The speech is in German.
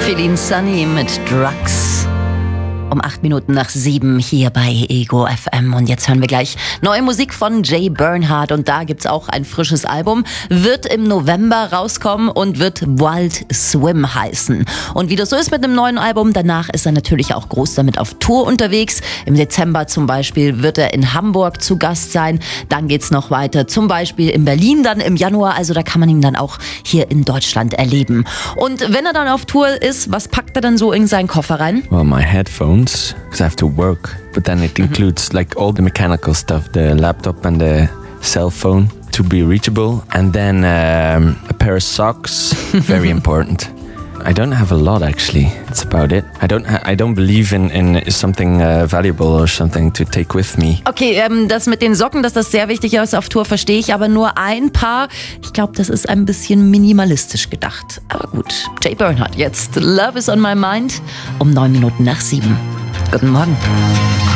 Feeling Sunny mit Drugs. Um 8 Minuten nach 7 hier bei Ego FM. Und jetzt hören wir gleich neue Musik von Jay Bernhardt. Und da gibt's auch ein frisches Album. Wird im November rauskommen und wird Wild Swim heißen. Und wie das so ist mit einem neuen Album, danach ist er natürlich auch groß damit auf Tour unterwegs. Im Dezember zum Beispiel wird er in Hamburg zu Gast sein. Dann geht's noch weiter, zum Beispiel in Berlin dann im Januar. Also da kann man ihn dann auch hier in Deutschland erleben. Und wenn er dann auf Tour ist, was packt er dann so in seinen Koffer rein? Well, my headphones, because I have to work, but then it includes like all the mechanical stuff, the laptop and the cell phone to be reachable, and then a pair of socks, very important. I don't have a lot actually. That's about it. I don't believe in something valuable or something to take with me. Okay, das mit den Socken, dass das sehr wichtig ist auf Tour, verstehe ich, aber nur ein Paar. Ich glaube, das ist ein bisschen minimalistisch gedacht. Aber gut, Jay Bernhardt jetzt. Love is on my mind um 9 Minuten nach 7. Guten Morgen.